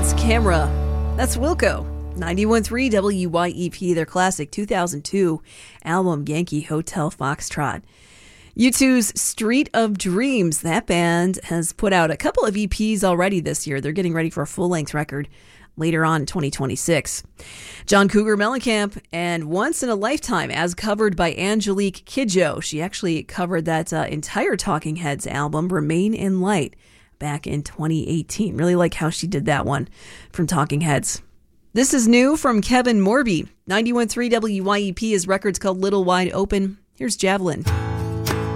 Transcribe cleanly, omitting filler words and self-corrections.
That's Camera. That's Wilco. 91.3 WYEP, their classic 2002 album, Yankee Hotel Foxtrot. U2's Street of Dreams, that band has put out a couple of EPs already this year. They're getting ready for a full-length record later on in 2026. John Cougar Mellencamp and Once in a Lifetime, as covered by Angelique Kidjo. She actually covered that entire Talking Heads album, Remain in Light, back in 2018. Really like how she did that one from Talking Heads. This is new from Kevin Morby. 91.3 WYEP, his record's called Little Wide Open. Here's Javelin.